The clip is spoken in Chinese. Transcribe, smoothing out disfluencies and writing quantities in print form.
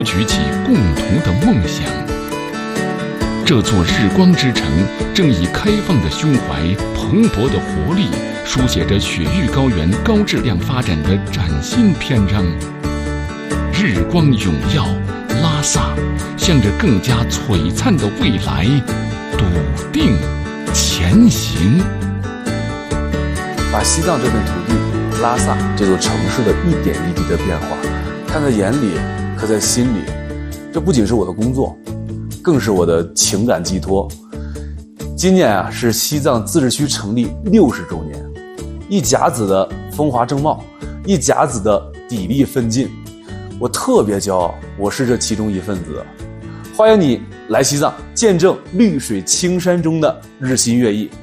举起共同的梦想。这座日光之城正以开放的胸怀、蓬勃的活力，书写着雪域高原高质量发展的崭新篇章。日光永耀，拉萨向着更加璀璨的未来笃定前行。 把西藏这片土地、拉萨这座城市的一点一滴的变化看在眼里，刻在心里，这不仅是我的工作，更是我的情感寄托。今年是西藏自治区成立60周年，一甲子的风华正茂，一甲子的砥砺奋进，我特别骄傲，我是这其中一份子。欢迎你来西藏，见证绿水青山中的日新月异。